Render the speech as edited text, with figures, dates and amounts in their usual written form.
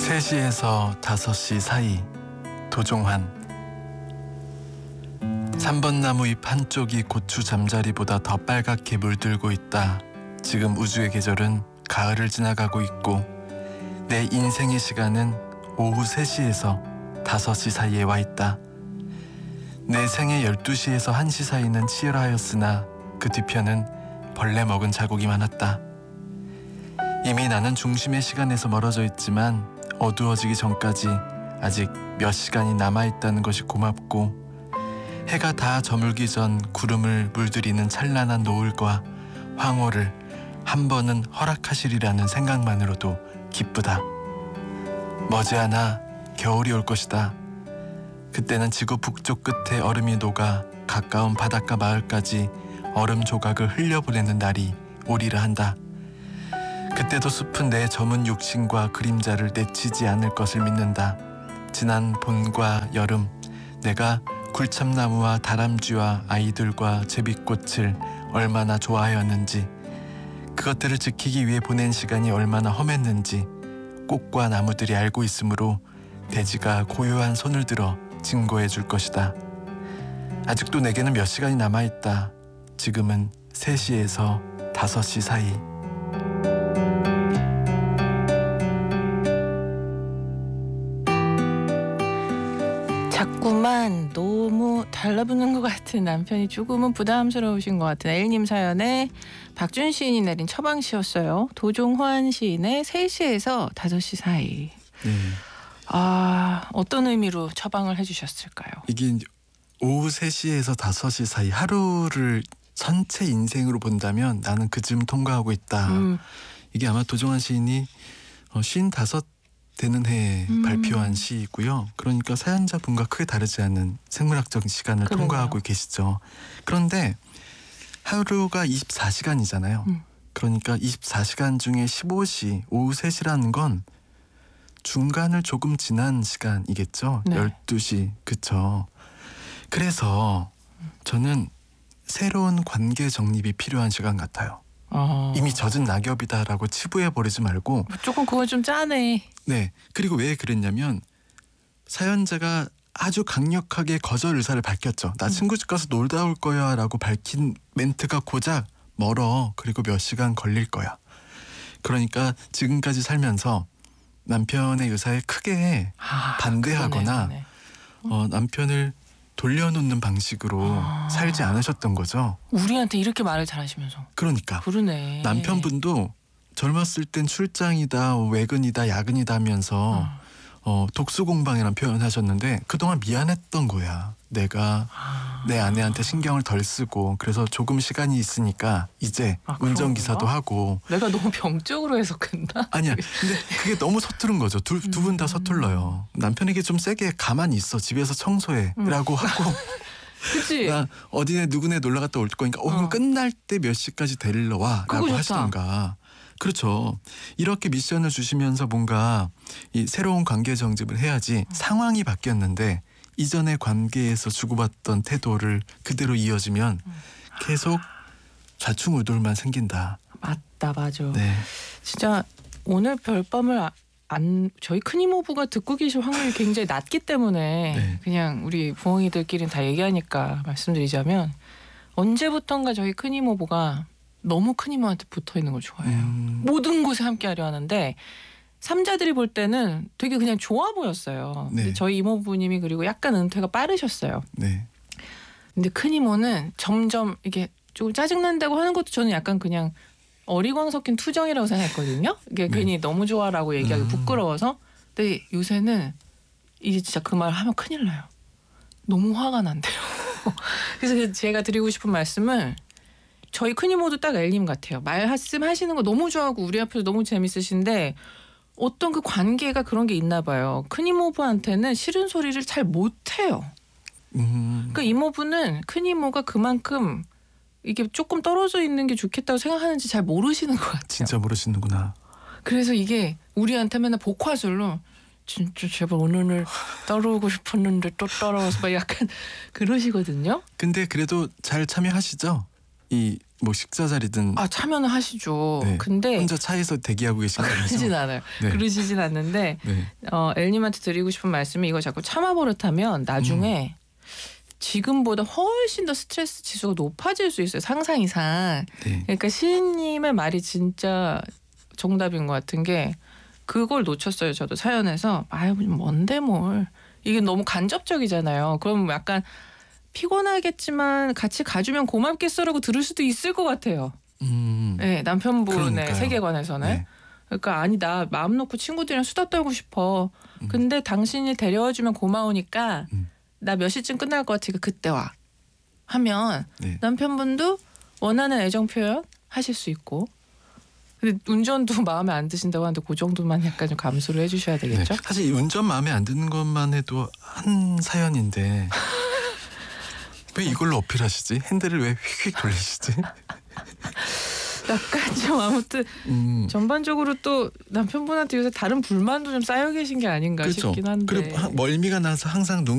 3시에서 5시 사이 도종환. 3번 나무 잎 한쪽이 고추 잠자리보다 더 빨갛게 물들고 있다. 지금 우주의 계절은 가을을 지나가고 있고 내 인생의 시간은 오후 3시에서 5시 사이에 와 있다. 내 생애 12시에서 1시 사이는 치열하였으나 그 뒤편은 벌레 먹은 자국이 많았다. 이미 나는 중심의 시간에서 멀어져 있지만 어두워지기 전까지 아직 몇 시간이 남아있다는 것이 고맙고 해가 다 저물기 전 구름을 물들이는 찬란한 노을과 황홀을 한 번은 허락하시리라는 생각만으로도 기쁘다. 머지않아 겨울이 올 것이다. 그때는 지구 북쪽 끝에 얼음이 녹아 가까운 바닷가 마을까지 얼음 조각을 흘려보내는 날이 오리라 한다. 그때도 숲은 내 저문 욕심과 그림자를 내치지 않을 것을 믿는다. 지난 봄과 여름 내가 굴참나무와 다람쥐와 아이들과 제비꽃을 얼마나 좋아하였는지, 그것들을 지키기 위해 보낸 시간이 얼마나 험했는지 꽃과 나무들이 알고 있으므로 대지가 고요한 손을 들어 증거해 줄 것이다. 아직도 내게는 몇 시간이 남아있다. 지금은 3시에서 5시 사이. 자꾸만 너무 달라붙는 것 같은 남편이 조금은 부담스러우신 것 같은 L님 사연에 박준 시인이 내린 처방시였어요. 도종환 시인의 3시에서 5시 사이. 어떤 의미로 처방을 해주셨을까요? 이게 이제 오후 3시에서 5시 사이, 하루를 전체 인생으로 본다면 나는 그쯤 통과하고 있다. 이게 아마 도종환 시인이 55 되는 해에 발표한 시이고요. 그러니까 사연자분과 크게 다르지 않은 생물학적 시간을 그러네요. 통과하고 계시죠. 그런데 하루가 24시간이잖아요. 그러니까 24시간 중에 15시, 오후 3시라는 건 중간을 조금 지난 시간이겠죠. 네. 12시, 그쵸. 그래서 저는 새로운 관계 정립이 필요한 시간 같아요. 이미 젖은 낙엽이다라고 치부해버리지 말고 조금 그건 좀 짜네. 네. 그리고 왜 그랬냐면 사연자가 아주 강력하게 거절 의사를 밝혔죠. 나 친구 집 가서 놀다 올 거야 라고 밝힌 멘트가 고작 멀어. 그리고 몇 시간 걸릴 거야. 그러니까 지금까지 살면서 남편의 의사에 크게 반대하거나 그러네. 남편을 돌려놓는 방식으로 살지 않으셨던 거죠. 우리한테 이렇게 말을 잘하시면서. 그러니까 그러네. 남편분도 젊었을 땐 출장이다, 외근이다, 야근이다 하면서 독수공방이라는 표현을 하셨는데 그동안 미안했던 거야. 내가 내 아내한테 신경을 덜 쓰고 그래서 조금 시간이 있으니까 이제 운전기사도 하고. 내가 너무 병적으로 해석했나? 아니야. 근데 그게 너무 서투른 거죠. 두 분 다 서툴러요. 남편에게 좀 세게 가만히 있어. 집에서 청소해. 라고 하고 그치? 나 어디네 누구네 놀러 갔다 올 거니까 그럼 끝날 때 몇 시까지 데리러 와. 라고 하시던가. 그렇죠. 이렇게 미션을 주시면서 뭔가 이 새로운 관계 정립을 해야지. 상황이 바뀌었는데 이전의 관계에서 주고받던 태도를 그대로 이어지면 계속 좌충우돌만 생긴다. 맞다, 맞아. 네. 진짜 오늘 별밤을 저희 큰 이모부가 듣고 계실 확률이 굉장히 낮기 때문에 네. 그냥 우리 부엉이들끼리는 다 얘기하니까 말씀드리자면 언제부턴가 저희 큰 이모부가 너무 큰 이모한테 붙어 있는 걸 좋아해요. 모든 곳에 함께 하려 하는데 삼자들이 볼 때는 되게 그냥 좋아 보였어요. 네. 근데 저희 이모부님이 그리고 약간 은퇴가 빠르셨어요. 네. 근데 큰 이모는 점점 이게 조금 짜증난다고 하는 것도 저는 약간 그냥 어리광 섞인 투정이라고 생각했거든요. 이게 네. 괜히 너무 좋아라고 얘기하기 부끄러워서. 근데 요새는 이제 진짜 그 말 하면 큰일 나요. 너무 화가 난대요. 그래서 제가 드리고 싶은 말씀을, 저희 큰 이모도 딱 엘님 같아요. 말씀하시는 거 너무 좋아하고 우리 앞에서 너무 재밌으신데 어떤 그 관계가 그런 게 있나 봐요. 큰 이모부한테는 싫은 소리를 잘 못해요. 그러니까 이모부는 큰 이모가 그만큼 이게 조금 떨어져 있는 게 좋겠다고 생각하는지 잘 모르시는 것 같아요. 진짜 모르시는구나. 그래서 이게 우리한테 맨날 복화술로 진짜 제발 오늘은 따라오고 싶었는데 또 따라와서 막 약간 그러시거든요. 근데 그래도 잘 참여하시죠? 이 뭐 식사 자리든 아 참여는 하시죠. 네. 근데 혼자 차에서 대기하고 계신 거 아니죠? 그러진 않아요. 네. 그러시진 않는데 네. 엘님한테 드리고 싶은 말씀이 이거 자꾸 참아버릇하면 나중에 지금보다 훨씬 더 스트레스 지수가 높아질 수 있어요. 상상 이상. 네. 그러니까 시인님의 말이 진짜 정답인 것 같은 게 그걸 놓쳤어요. 저도 사연에서 아유 뭔데 뭘. 이게 너무 간접적이잖아요. 그럼 약간 피곤하겠지만 같이 가주면 고맙겠어라고 들을 수도 있을 것 같아요. 네, 남편분의 그러니까요. 세계관에서는. 네. 그러니까 아니 나 마음 놓고 친구들이랑 수다 떨고 싶어. 근데 당신이 데려와주면 고마우니까 나 몇 시쯤 끝날 것 같으니까 그때 와. 하면 네. 남편분도 원하는 애정 표현 하실 수 있고. 근데 운전도 마음에 안 드신다고 하는데 그 정도만 약간 좀 감수를 해주셔야 네. 되겠죠? 사실 운전 마음에 안 드는 것만 해도 한 사연인데 왜 이걸로 어필하시지? 핸들을 왜 휙휙 돌리시지? 약간 좀 아무튼 전반적으로 또 남편분한테 요새 다른 불만도 좀 쌓여 계신 게 아닌가 그렇죠. 싶긴 한데. 그리고 멀미가 나서 항상 눈